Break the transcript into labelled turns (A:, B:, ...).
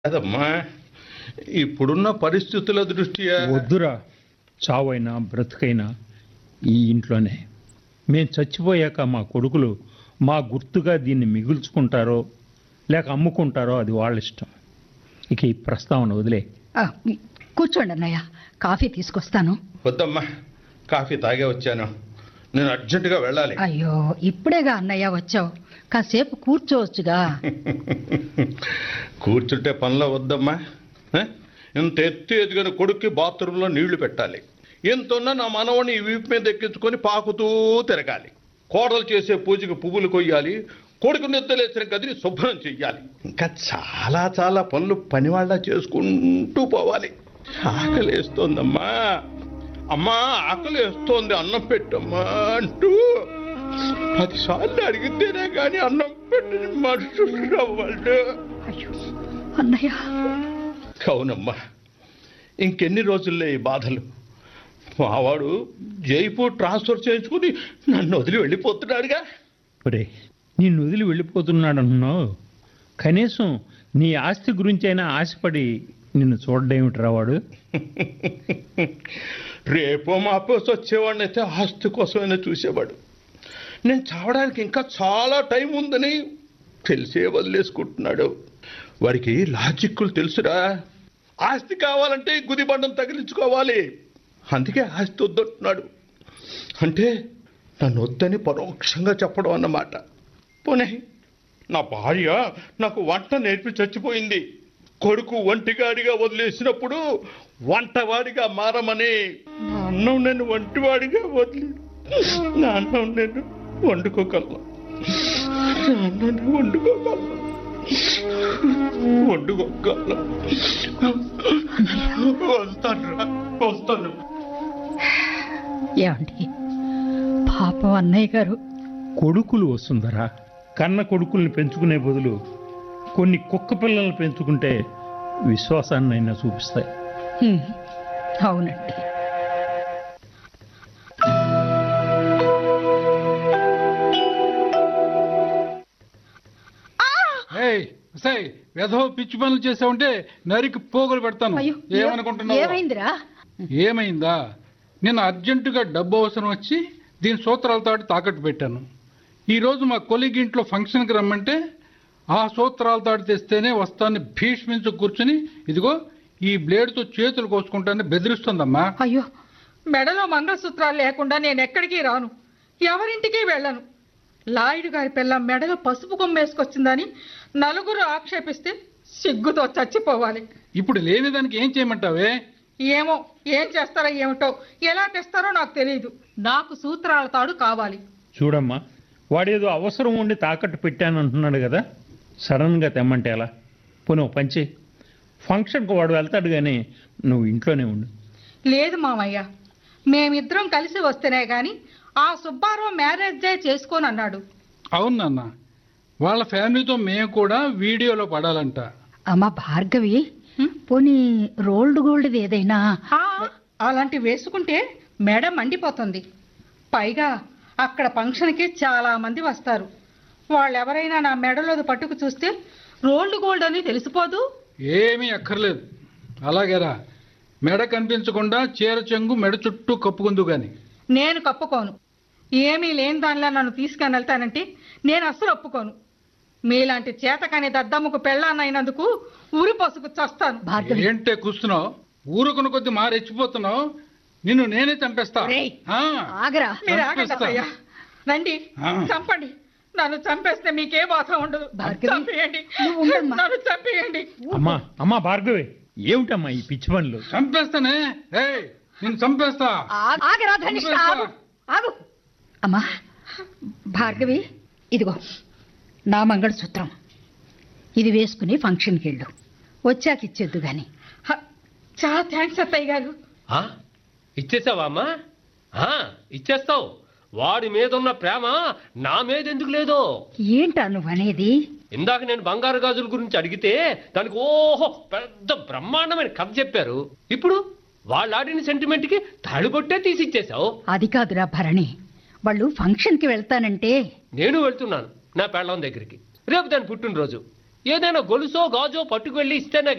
A: అదమ్మా ఇప్పుడున్న పరిస్థితుల దృష్ట్యా
B: వద్దురా, చావైనా బ్రతుకైనా ఈ ఇంట్లోనే. మేం చచ్చిపోయాక మా కొడుకులు మా గుర్తుగా దీన్ని మిగుల్చుకుంటారో లేక అమ్ముకుంటారో అది వాళ్ళ ఇష్టం. ఇక ఈ ప్రస్తావన వదిలే.
C: ఆ, కూర్చోండి అన్నయ్య, కాఫీ తీసుకొస్తాను.
A: వద్దమ్మా, కాఫీ తాగే వచ్చాను. నేను అర్జెంటుగా వెళ్ళాలి.
C: అయ్యో, ఇప్పుడేగా అన్నయ్య వచ్చావు, కాసేపు కూర్చోవచ్చుగా.
A: కూర్చుంటే పనిలో వద్దమ్మా. ఇంత ఎదిగిన కొడుక్కి బాత్రూంలో నీళ్లు పెట్టాలి. ఎంతున్నా నా మనవని ఈ వీపు మీద ఎక్కించుకొని పాకుతూ తిరగాలి. కోడలు చేసే పూజకి పువ్వులు కొయ్యాలి. కొడుకు నిద్రలేసిన గదిని శుభ్రం చెయ్యాలి. ఇంకా చాలా చాలా పనులు పనివాళ్ళ చేసుకుంటూ పోవాలి. ఆకలేస్తోందమ్మా, అమ్మా ఆకలేస్తోంది, అన్నం పెట్టమ్మా అంటూ 10 సార్లు అడిగితేనే కానీ అన్నం పెట్టిన మనుషులు వాళ్ళు.
C: అయ్యో అన్నయ్య.
A: అవునమ్మా, ఇంకెన్ని రోజుల్లో ఈ బాధలు. మావాడు జైపూర్ ట్రాన్స్ఫర్ చేయించుకుని నన్ను వదిలి వెళ్ళిపోతున్నాడుగా.
B: ఒరే, నిన్ను వదిలి వెళ్ళిపోతున్నాడంటున్నావు, కనీసం నీ ఆస్తి గురించి అయినా ఆశపడి నిన్ను చూడడేమిట్రా వాడు.
A: రేపో మాపోసి వచ్చేవాడిని అయితే ఆస్తి కోసమైనా చూసేవాడు. నేను చావడానికి ఇంకా చాలా టైం ఉందని తెలిసే వదిలేసుకుంటున్నాడు. వాడికి లాజిక్కులు తెలుసురా. ఆస్తి కావాలంటే గుదిబండం తగిలించుకోవాలి. అందుకే ఆస్తి వద్దంటున్నాడు. అంటే నన్ను వద్దని పరోక్షంగా చెప్పడం అన్నమాట. పోనీ నా భార్య నాకు వంట నేర్పి చచ్చిపోయింది. కొడుకు ఒంటిగాడిగా వదిలేసినప్పుడు వంటవాడిగా మారమని నా అన్నం నేను వంటివాడిగా వదిలి నా అన్నం నేను వండుకోగలను. నా అన్నం వండుకోగలను. వస్తాను.
C: ఏమండి, పాపం అన్నయ్య గారు.
B: కొడుకులు వస్తుందరా, కన్న కొడుకుల్ని పెంచుకునే బదులు కొన్ని కుక్క పిల్లల్ని పెంచుకుంటే విశ్వాసాన్నైనా చూపిస్తాయి.
C: హ్మ్, అవునండి.
D: వెధవ పిచ్చి పనులు చేసావుంటే నరికి పోగులు పెడతాను.
C: అయ్యో,
D: ఏమనుకుంటున్నావు?
C: ఏమైందిరా?
D: ఏమైందా? నిన్న అర్జెంటుగా డబ్బు అవసరం వచ్చి దీని సూత్రాలతో తాకట్టు పెట్టాను. ఈరోజు మా కొలిగ్ ఇంట్లో ఫంక్షన్కి రమ్మంటే ఆ సూత్రాలతో తెస్తేనే వస్తాన్ని భీష్మించు కూర్చుని ఇదిగో ఈ బ్లేడ్తో చేతులు కోసుకుంటానని బెదిరిస్తుందమ్మా.
E: అయ్యో, మెడలో మంగళసూత్రాలు లేకుండా నేను ఎక్కడికి రాను, ఎవరింటికి వెళ్ళను. లాయుడు గారి పిల్ల మెడలో పసుపు కొమ్మేసుకొచ్చిందని నలుగురు ఆక్షేపిస్తే సిగ్గుతో చచ్చిపోవాలి.
D: ఇప్పుడు లేని దానికి ఏం చేయమంటావే?
E: ఏమో, ఏం చేస్తారో ఏమిటో, ఎలా తెస్తారో నాకు తెలియదు. నాకు సూత్రాల తాడు కావాలి.
B: చూడమ్మా, వాడేదో అవసరం ఉండి తాకట్టు పెట్టానంటున్నాడు కదా, సడన్గా తెమ్మంటే ఎలా? పోనీ పంచి ఫంక్షన్కి వాడు వెళ్తాడు కానీ నువ్వు ఇంట్లోనే ఉండు.
E: లేదు మామయ్య, మేమిద్దరం కలిసి వస్తేనే గాని ఆ సుబ్బారావు మ్యారేజ్ డే చేసుకోనన్నాడు.
D: అవును నాన్న, వాళ్ళ ఫ్యామిలీతో మేము కూడా వీడియోలో పడాలంట.
C: అమ్మా భార్గవి, పోనీ రోల్డ్ గోల్డ్ ఏదైనా?
E: అలాంటి వేసుకుంటే మెడ మండిపోతుంది. పైగా అక్కడ ఫంక్షన్కి చాలా మంది వస్తారు. వాళ్ళెవరైనా నా మెడలోది పట్టుకు చూస్తే రోల్డ్ గోల్డ్ అని తెలిసిపోదు.
D: ఏమీ అక్కర్లేదు. అలాగేరా, మెడ కనిపించకుండా చీర చెంగు మెడ చుట్టూ కప్పుకుందు గాని.
E: నేను కప్పుకోను. ఏమీ లేని దానిలా నన్ను తీసుకొని వెళ్తానంటే నేను అస్సలు ఒప్పుకోను. మీలాంటి చేతకాని దద్దమ్మకు పెళ్ళాన్నైనందుకు ఊరి పసుకు చస్తాను.
C: భార్గవి,
D: ఏంటే కూస్తున్నావు? ఊరుకున్న కొద్ది మారెచ్చిపోతున్నావు. నిన్ను నేనే చంపేస్తా.
C: రేయ్,
D: ఆ,
C: ఆగరా.
E: మీరు ఆగండి అత్తయ్య. రండి, చంపండి. నన్ను చంపేస్తే మీకే బాధ ఉండదు.
C: భార్గవి,
E: చంపేయండి,
C: నువ్వు ఉండమ్మా.
E: నన్ను చంపేయండి.
B: అమ్మా భార్గవి, ఏమిటమ్మా ఈ పిచ్చి పనులు?
D: చంపేస్తానే. ఏయ్, నేను చంపేస్తా.
C: ఆగరా ధనిష్ట, ఆగు, ఆగు. అమ్మా భార్గవి, ఇదిగో నా మంగళసూత్రం. ఇది వేసుకుని ఫంక్షన్కి వెళ్ళు, వచ్చాక ఇచ్చేద్దు గాని.
E: చాలా థ్యాంక్స్ అత్తయ్య గారు.
F: ఇచ్చేసావా అమ్మా? ఇచ్చేస్తావు. వాడి మీద ఉన్న ప్రేమ నా మీద ఎందుకు లేదో.
C: ఏంటా నువ్వు అనేది?
F: ఇందాక నేను బంగారు గాజుల గురించి అడిగితే దానికి ఓహో పెద్ద బ్రహ్మాండమైన కథ చెప్పారు. ఇప్పుడు వాళ్ళు ఆడిన సెంటిమెంట్ కి తాళిబొట్టే తీసి ఇచ్చేసావు.
C: అది కాదురా భరణి, వాళ్ళు ఫంక్షన్కి వెళ్తానంటే.
F: నేను వెళ్తున్నాను నా పెళ్ళం దగ్గరికి. రేపు దాని పుట్టినరోజు. ఏదైనా గొలుసో గాజో పట్టుకు వెళ్ళి ఇస్తేనే